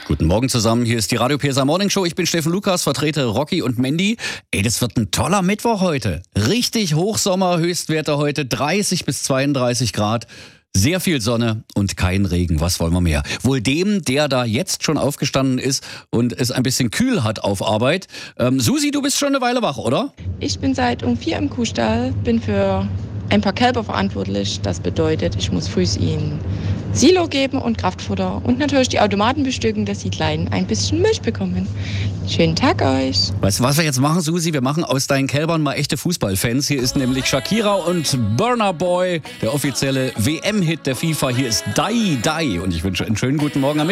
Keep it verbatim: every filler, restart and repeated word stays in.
Guten Morgen zusammen, hier ist die Radio P S A Morning Show. Ich bin Steffen Lukas, vertrete Rocky und Mandy. Ey, das wird ein toller Mittwoch heute. Richtig Hochsommer, Höchstwerte heute dreißig bis zweiunddreißig Grad. Sehr viel Sonne und kein Regen. Was wollen wir mehr? Wohl dem, der da jetzt schon aufgestanden ist und es ein bisschen kühl hat auf Arbeit. Ähm, Susi, du bist schon eine Weile wach, oder? Ich bin seit um vier im Kuhstall, bin für ein paar Kälber verantwortlich. Das bedeutet, ich muss früh ihnen Silo geben und Kraftfutter und natürlich die Automaten bestücken, dass die Kleinen ein bisschen Milch bekommen. Schönen Tag euch. Weißt du, was wir jetzt machen, Susi? Wir machen aus deinen Kälbern mal echte Fußballfans. Hier ist nämlich Shakira und Burna Boy, der offizielle W M-Hit der FIFA. Hier ist Die Die und ich wünsche einen schönen guten Morgen am Mittwoch.